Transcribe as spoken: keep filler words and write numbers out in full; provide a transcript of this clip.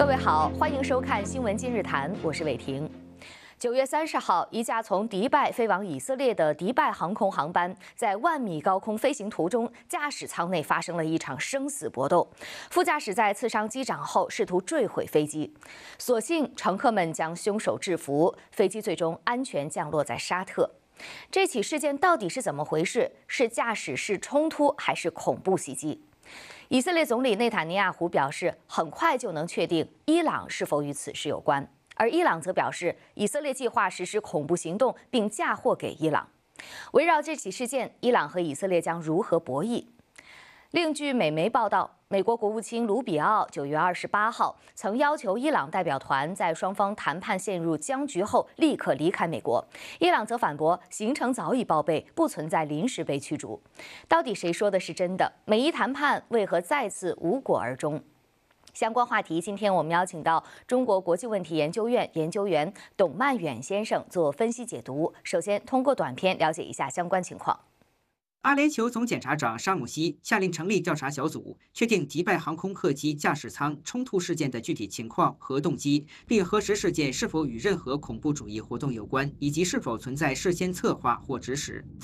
各位好，欢迎收看《新闻今日谈》，我是伟婷。九月三十号，一架从迪拜飞往以色列的迪拜航空航班，在万米高空飞行途中，驾驶舱内发生了一场生死搏斗。副驾驶在刺伤机长后，试图坠毁飞机，所幸乘客们将凶手制服，飞机最终安全降落在沙特。这起事件到底是怎么回事？是驾驶室冲突，还是恐怖袭击？以色列总理内塔尼亚胡表示，很快就能确定伊朗是否与此事有关。而伊朗则表示，以色列计划实施恐怖行动，并嫁祸给伊朗。围绕这起事件，伊朗和以色列将如何博弈？另据美媒报道，美国国务卿卢比奥九月二十八号曾要求伊朗代表团在双方谈判陷入僵局后立刻离开美国。伊朗则反驳，行程早已报备，不存在临时被驱逐。到底谁说的是真的？美伊谈判为何再次无果而终？相关话题，今天我们邀请到中国国际问题研究院研究员董曼远先生做分析解读。首先，通过短片了解一下相关情况。 阿联酋总检察长沙姆西下令成立调查小组，确定迪拜航空客机驾驶舱冲突事件的具体情况和动机，并核实事件是否与任何恐怖主义活动有关，以及是否存在事先策划或指使。